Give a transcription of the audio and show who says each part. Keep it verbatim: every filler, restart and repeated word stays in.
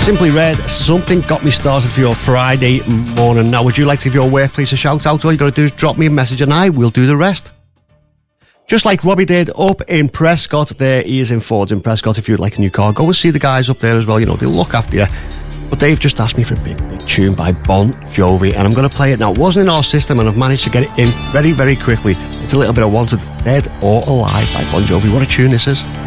Speaker 1: Simply Red, something got me started for your Friday morning. Now, would you like to give your workplace a shout out? All you got to do is drop me a message and I will do the rest. Just like Robbie did up in Prescott, there he is in Ford's in Prescott. If you'd like a new car, go and see the guys up there as well. You know, they'll look after you. But they've just asked me for a big, big tune by Bon Jovi, and I'm going to play it now. It wasn't in our system, and I've managed to get it in very, very quickly. It's a little bit of Wanted, Dead or Alive by Bon Jovi. What a tune this is.